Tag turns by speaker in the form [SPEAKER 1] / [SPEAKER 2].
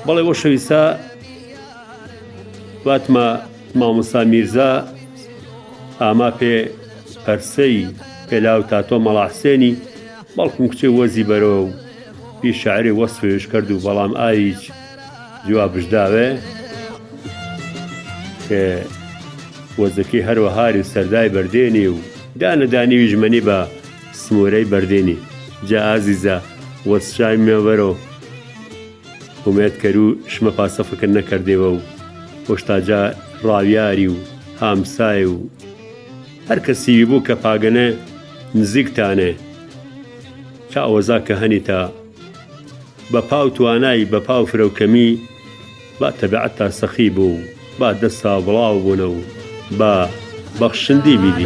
[SPEAKER 1] بەڵێ بۆ شەویستە واتمە مامۆستا میرزا ئاما پێ پەرسەی پێلاو تاتۆ مەڵاحسێنی بەڵکم کچێ وەزی بەرەوە و بی شاعری وەسفێش کرد و بەڵام ئایچ جوابش داوێ کە وەزەکەی هەروەهاری و سەردای بەردێنی و دانەدانی ویژمەنی بە سمورەی بەردێنی جا ئازیزە وەسشای مێوەرەوە ومێدکەر و شمە پاسەفکرد نەکردێەوە و هۆشتاجا ڕاویاری و هامسای و هەر کەسیوی بوو کە پاگەنە نزیکتانێ چاوەزا کە هەنیتا بە پاو توانایی بە پاو فرەوکەمی با تەبیعەت تا سەخی بوو با دەستا بڵاو بوونە و با بەخشندی بیدی